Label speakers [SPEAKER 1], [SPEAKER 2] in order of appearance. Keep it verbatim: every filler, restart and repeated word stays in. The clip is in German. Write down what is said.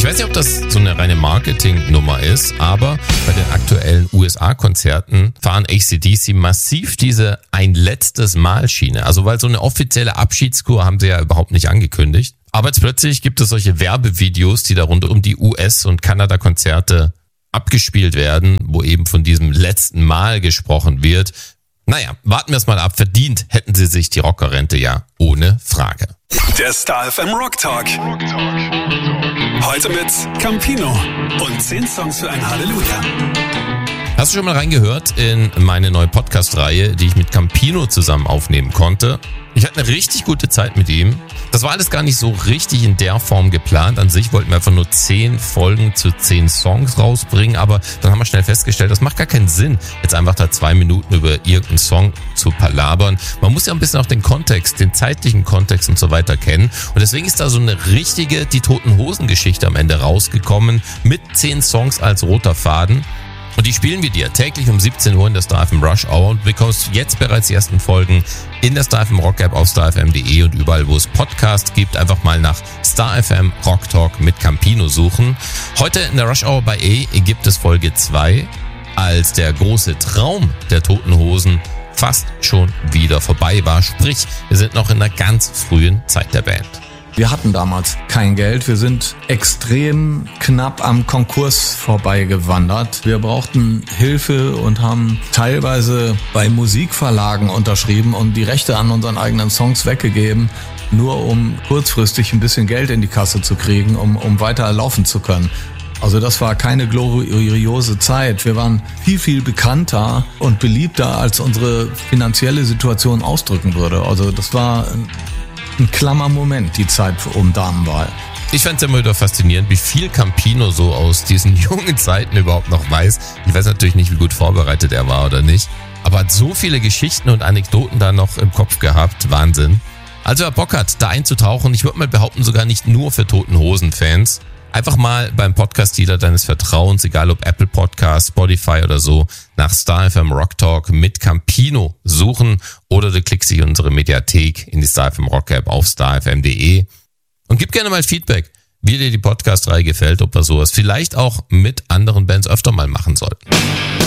[SPEAKER 1] weiß nicht, ob das so eine reine Marketingnummer ist, aber bei den aktuellen U S A-Konzerten fahren A C D C massiv diese ein letztes Mal-Schiene. Also weil so eine offizielle Abschiedskur haben sie ja überhaupt nicht angekündigt. Aber jetzt plötzlich gibt es solche Werbevideos, die da rund um die U S- und Kanada-Konzerte abgespielt werden, wo eben von diesem letzten Mal gesprochen wird. Naja, warten wir es mal ab. Verdient hätten sie sich die Rockerrente ja ohne Frage.
[SPEAKER 2] Der Star F M Rock Talk. Heute mit Campino und zehn Songs für ein Halleluja.
[SPEAKER 1] Hast du schon mal reingehört in meine neue Podcast-Reihe, die ich mit Campino zusammen aufnehmen konnte? Ich hatte eine richtig gute Zeit mit ihm. Das war alles gar nicht so richtig in der Form geplant. An sich wollten wir einfach nur zehn Folgen zu zehn Songs rausbringen, aber dann haben wir schnell festgestellt, das macht gar keinen Sinn, jetzt einfach da zwei Minuten über irgendeinen Song zu palabern. Man muss ja ein bisschen auch den Kontext, den zeitlichen Kontext und so weiter kennen. Und deswegen ist da so eine richtige Die Toten Hosen Geschichte am Ende rausgekommen mit zehn Songs als roter Faden. Und die spielen wir dir täglich um siebzehn Uhr in der Star F M Rush Hour und du bekommst jetzt bereits die ersten Folgen in der Star F M Rock App auf star f m punkt de und überall, wo es Podcasts gibt, einfach mal nach Star F M Rock Talk mit Campino suchen. Heute in der Rush Hour bei A gibt es Folge zwei, als der große Traum der Toten Hosen fast schon wieder vorbei war. Sprich, wir sind noch in einer ganz frühen Zeit der Band.
[SPEAKER 3] Wir hatten damals kein Geld. Wir sind extrem knapp am Konkurs vorbeigewandert. Wir brauchten Hilfe und haben teilweise bei Musikverlagen unterschrieben und die Rechte an unseren eigenen Songs weggegeben, nur um kurzfristig ein bisschen Geld in die Kasse zu kriegen, um, um weiter laufen zu können. Also das war keine gloriose Zeit. Wir waren viel, viel bekannter und beliebter, als unsere finanzielle Situation ausdrücken würde. Also das war ein klammer Moment, die Zeit um Damenwahl.
[SPEAKER 1] Ich fand es immer wieder faszinierend, wie viel Campino so aus diesen jungen Zeiten überhaupt noch weiß. Ich weiß natürlich nicht, wie gut vorbereitet er war oder nicht, aber hat so viele Geschichten und Anekdoten da noch im Kopf gehabt. Wahnsinn. Also wer Bock hat, da einzutauchen, ich würde mal behaupten, sogar nicht nur für Toten Hosen-Fans, einfach mal beim Podcast-Dealer deines Vertrauens, egal ob Apple Podcasts, Spotify oder so, nach Star F M Rock Talk mit Campino suchen oder du klickst dich in unsere Mediathek in die Star F M Rock App auf star f m punkt de und gib gerne mal Feedback, wie dir die Podcast-Reihe gefällt, ob wir sowas vielleicht auch mit anderen Bands öfter mal machen sollten.